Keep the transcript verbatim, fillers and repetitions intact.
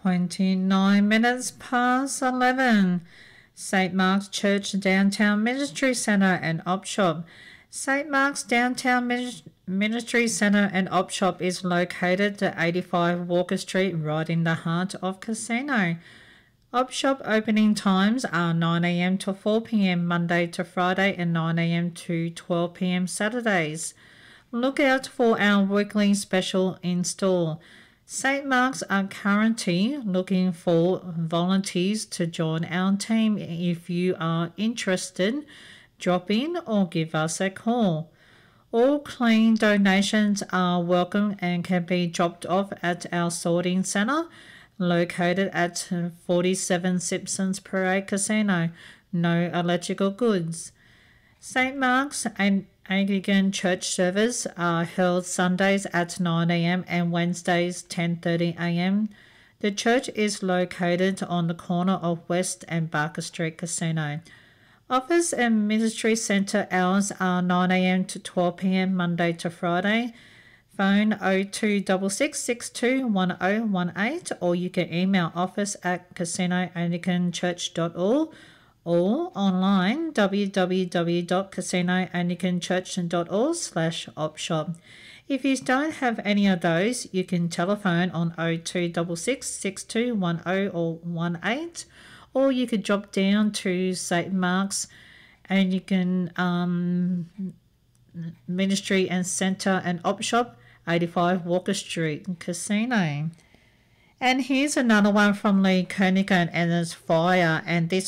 twenty-nine minutes past eleven. Saint Mark's Church Downtown Ministry Centre and Op Shop. Saint Mark's Downtown Ministry Centre and Op Shop is located at eighty-five Walker Street, right in the heart of Casino. Op Shop opening times are nine a m to four p m Monday to Friday and nine a m to twelve p m Saturdays. Look out for our weekly special in store. Saint Mark's are currently looking for volunteers to join our team. If you are interested, drop in or give us a call. All clean donations are welcome and can be dropped off at our sorting centre located at forty-seven Simpsons Parade Casino. No electrical goods. Saint Mark's and Anglican church service are held Sundays at nine a m and Wednesdays ten thirty a m The church is located on the corner of West and Barker Street Casino. Office and ministry centre hours are nine a m to twelve p m Monday to Friday. Phone oh two six six, six two one oh one eight, or you can email office at casino anglican church dot org or online w w w dot casino anglican church dot org slash opshop. If you don't have any of those, you can telephone on oh two six six, six two one oh or one eight, or you could drop down to Saint Mark's and you can um, Ministry and Centre and Op Shop, eighty-five Walker Street Casino. And here's another one from Lee Kernighan and it's Fire, and this